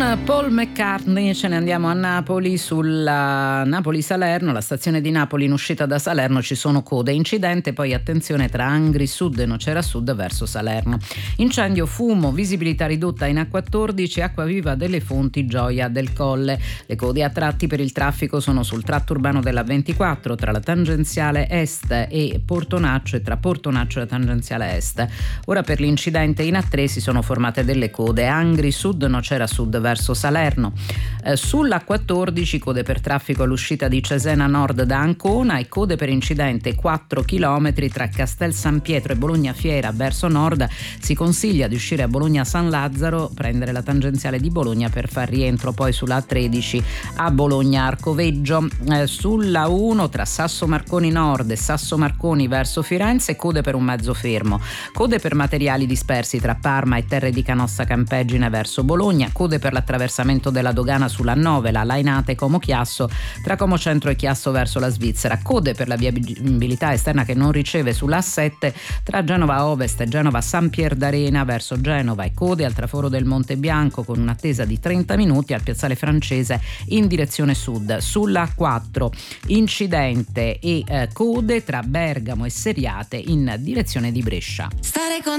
Con Paul McCartney ce ne andiamo a Napoli, sulla Napoli-Salerno, la stazione di Napoli in uscita da Salerno ci sono code, incidente, poi attenzione tra Angri Sud e Nocera Sud verso Salerno. Incendio, fumo, visibilità ridotta in A14, acqua viva delle fonti, Gioia del Colle. Le code a tratti per il traffico sono sul tratto urbano della 24 tra la tangenziale est e Portonaccio e tra Portonaccio e la tangenziale est. Ora per l'incidente in A3 si sono formate delle code, Angri Sud, Nocera Sud verso Salerno. Sulla 14 code per traffico all'uscita di Cesena Nord da Ancona e code per incidente 4 km tra Castel San Pietro e Bologna Fiera verso nord. Si consiglia di uscire a Bologna San Lazzaro, prendere la tangenziale di Bologna per far rientro poi sulla A13 a Bologna Arcoveggio. Sulla 1 tra Sasso Marconi Nord e Sasso Marconi verso Firenze, code per un mezzo fermo, code per materiali dispersi tra Parma e Terre di Canossa Campeggine verso Bologna, code per l'attraversamento della dogana sulla 9, la Lainate Como Chiasso tra Como Centro e Chiasso verso la Svizzera, code per la viabilità esterna che non riceve sulla A7 tra Genova Ovest e Genova San Pier d'Arena verso Genova e code al traforo del Monte Bianco con un'attesa di 30 minuti al piazzale Francese in direzione sud. Sulla 4 incidente e code tra Bergamo e Seriate in direzione di Brescia. Stare con